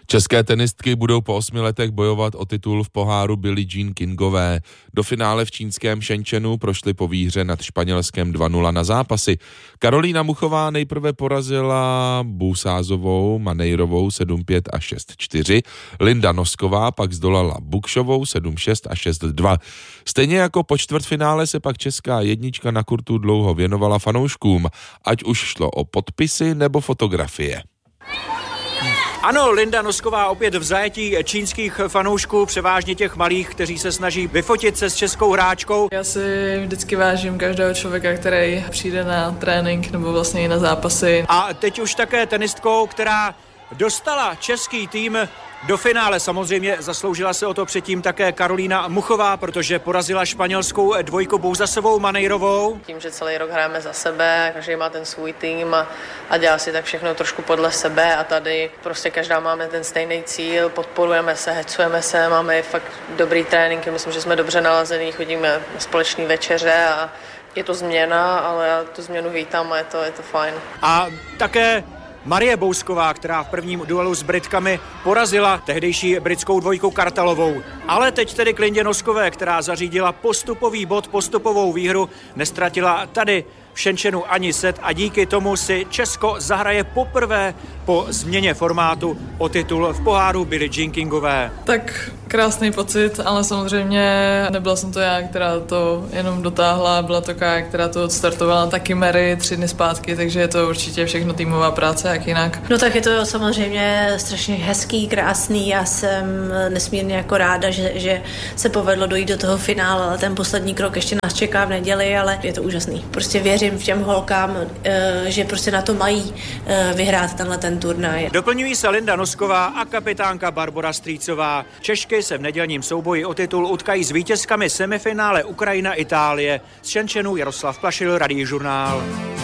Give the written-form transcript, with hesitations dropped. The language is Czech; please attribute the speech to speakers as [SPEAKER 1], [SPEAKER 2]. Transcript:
[SPEAKER 1] České tenistky budou po 8 letech bojovat o titul v poháru Billie Jean Kingové. Do finále v čínském Shenzhenu prošly po výhře nad Španělskem 2-0 na zápasy. Karolína Muchová nejprve porazila Busázovou Manejrovou 7-5 a 6-4. Linda Nosková pak zdolala Bukšovou 7-6 a 6-2. Stejně jako po čtvrtfinále se pak česká jednička na kurtu dlouho věnovala fanouškům, ať už šlo o podpisy nebo fotografie.
[SPEAKER 2] Ano, Linda Nosková opět v zajetí čínských fanoušků, převážně těch malých, kteří se snaží vyfotit se s českou hráčkou.
[SPEAKER 3] Já si vždycky vážím každého člověka, který přijde na trénink nebo vlastně i na zápasy.
[SPEAKER 2] A teď už také tenistkou, která dostala český tým do finále. Samozřejmě zasloužila se o to předtím také Karolína Muchová, protože porazila španělskou dvojku Bouzasovou Manejrovou.
[SPEAKER 3] Tím, že celý rok hrajeme za sebe, každý má ten svůj tým a dělá si tak všechno trošku podle sebe a tady prostě každá máme ten stejný cíl, podporujeme se, hecujeme se, máme fakt dobrý tréninky, myslím, že jsme dobře nalazený, chodíme na společné večeře a je to změna, ale já tu změnu vítám a je to fajn.
[SPEAKER 2] A také Marie Bousková, která v prvním duelu s Britkami porazila tehdejší britskou dvojku Kartalovou. Ale teď tedy k Lindě Noskové, která zařídila postupový bod, postupovou výhru, nestratila tady v Shenzhenu ani set a díky tomu si Česko zahraje poprvé po změně formátu o titul v poháru Billie Jean Kingové.
[SPEAKER 3] Tak krásný pocit, ale samozřejmě nebyla jsem to já, která to jenom dotáhla, byla to Kája, která to odstartovala, taky Mary 3 dny zpátky, takže je to určitě všechno týmová práce, jak jinak.
[SPEAKER 4] No tak je to samozřejmě strašně hezký, krásný, já jsem nesmírně jako ráda, že se povedlo dojít do toho finále, ale ten poslední krok ještě nás čeká v neděli, ale je to úžasný. Prostě věřím v těm holkám, že prostě na to mají vyhrát ten turnaj.
[SPEAKER 2] Doplňují se Linda Nosková a kapitánka Barbora Strýcová. Češky se v nedělním souboji o titul utkají s vítězkami semifinále Ukrajina-Itálie. Z Shenzhenu Jaroslav Plašil, Radiožurnál.